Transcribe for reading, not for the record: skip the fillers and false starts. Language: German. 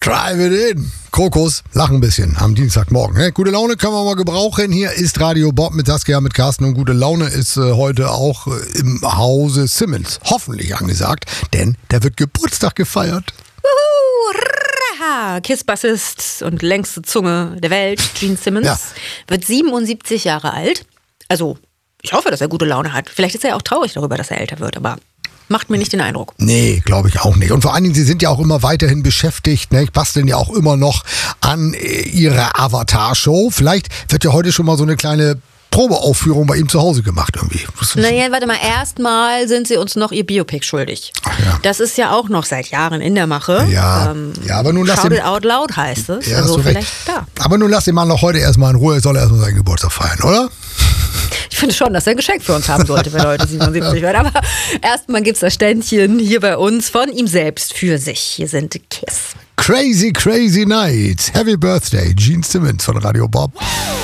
Drive it in. Krokus, lach ein bisschen am Dienstagmorgen. Ne? Gute Laune können wir mal gebrauchen. Hier ist Radio Bob mit Saskia, mit Carsten. Und gute Laune ist heute auch im Hause Simmons hoffentlich angesagt, denn da wird Geburtstag gefeiert. KISS-Bassist und längste Zunge der Welt, Gene Simmons, wird 77 Jahre alt. Also, ich hoffe, dass er gute Laune hat. Vielleicht ist er ja auch traurig darüber, dass er älter wird, aber macht mir nicht den Eindruck. Nee, glaube ich auch nicht. Und vor allen Dingen, Sie sind ja auch immer weiterhin beschäftigt, ne? Basteln ja auch immer noch an Ihrer Avatar-Show. Vielleicht wird ja heute schon mal so eine kleine Probeaufführung bei ihm zu Hause gemacht irgendwie. Naja, warte mal, erstmal sind Sie uns noch Ihr Biopic schuldig. Ach ja. Das ist ja auch noch seit Jahren in der Mache. Ja, aber nun lass Shout ihn... it out loud heißt es. Ja, also vielleicht da. Aber nun lass den Mann noch heute erstmal in Ruhe. Er soll erstmal seinen Geburtstag feiern, oder? Ich finde schon, dass er ein Geschenk für uns haben sollte, wenn er heute 77 wird. Aber erstmal gibt es das Ständchen hier bei uns von ihm selbst für sich. Hier sind KISS. Crazy, crazy night. Happy Birthday, Gene Simmons von Radio Bob.